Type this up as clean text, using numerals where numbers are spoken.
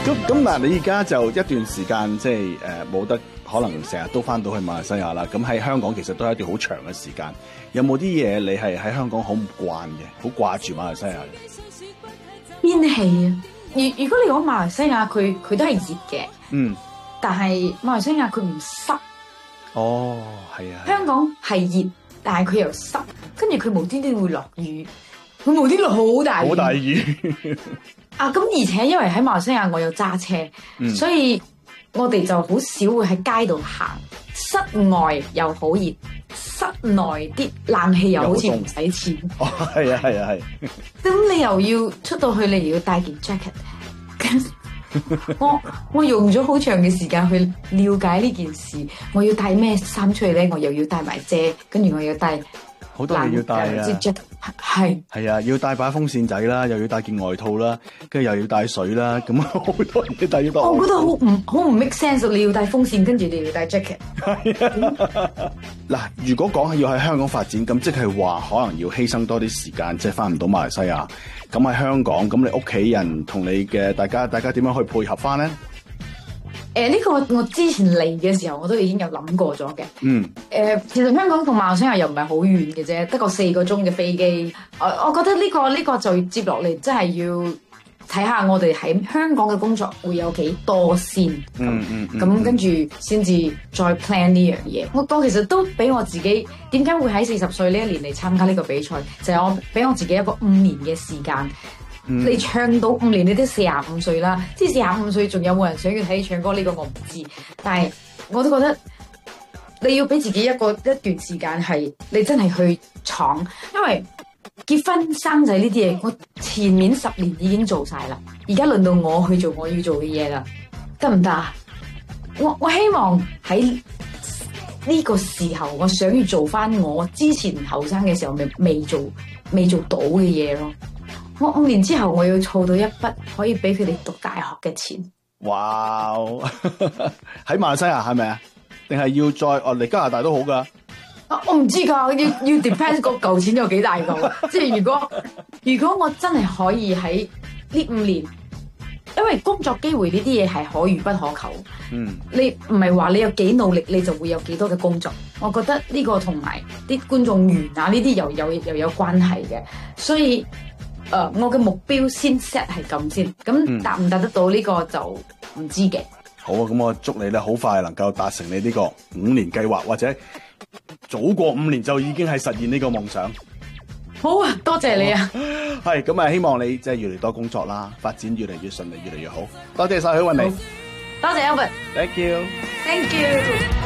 咁嗱，你而家就一段時間即係冇得可能成日都翻到去馬來西亞啦。咁喺香港其實都係一段好長嘅時間。有冇啲嘢你係喺香港好唔慣嘅，好掛住馬來西亞嘅？ 天氣啊！如果你講馬來西亞，佢都係熱嘅。 嗯。 但係馬來西亞佢唔濕。 哦，係啊。 香港係熱，但係佢又濕，跟住佢無端端會落雨，佢無端端好大雨。好大雨。 啊，咁而且因為喺馬來西亞我有揸車，所以我哋就好少會喺街度行。室外又好熱，室內啲冷氣又好似唔使錢。 哦，係啊，係啊，係。 咁你又要出到去，你又要帶件 jacket。我用咗好長嘅時間去了解呢件事，我要帶咩衫出去咧？我又要帶埋遮，跟住我要帶好多嘢要帶啊。係啊，要帶把風扇仔啦，又要帶件外套啦，跟住又要帶水啦，咁好多嘢帶要帶。 我覺得好唔 make sense， 你要帶風扇，跟住你要帶 jacket。 嗱，如果講係要喺香港發展，咁即係話可能要犧牲多啲時間，即係翻唔到馬來西亞。咁喺香港，咁你屋企人同你嘅大家點樣去配合翻咧？ 呢個我之前嚟嘅時候，我都已經有諗過咗嘅。其實香港同馬來西亞又唔係好遠嘅啫，得個4個鐘嘅飛機。我覺得呢個就接落嚟，真係要睇下我哋喺香港嘅工作會有幾多先。咁跟住先至再 plan 呢樣嘢。我其實都俾我自己點解會喺40歲呢一年嚟參加呢個比賽，就係我俾我自己一個5年嘅時間。你唱到5年，你都45歲啦。即係45歲，仲有冇人想要睇你唱歌？呢個我唔知，但係我都覺得你要俾自己一段時間係你真係去闖，因為結婚生仔呢啲嘢，我前面10年已經做晒啦，而家輪到我去做我要做嘅嘢啦，得唔得啊？我希望喺呢個時候，我想要做翻我之前後生嘅時候未做到嘅嘢咯。我5年之後，我要儲到一筆可以俾佢哋讀大學嘅錢。 哇！喺馬來西亞係咪啊？定係要再嚟加拿大都好噶？ 我唔知㗎，要 depend 個嚿錢有幾大嚿。即係如果我真係可以喺呢5年，因為工作機會呢啲嘢係可遇不可求。你唔係話你有幾努力，你就會有幾多嘅工作。我覺得呢個同埋啲觀眾緣啊，呢啲又有關係嘅，所以。我嘅目標先 set 係咁先，咁達唔達得到呢個就唔知嘅。 好啊，咁我祝你咧好快能夠達成你呢個5年計劃，或者早過5年就已經係實現呢個夢想。 好啊，多謝你啊。 係咁啊，希望你即係越嚟越多工作啦，發展越嚟越順利，越嚟越好。多謝晒許韻妮， 多謝 Albert， Thank you。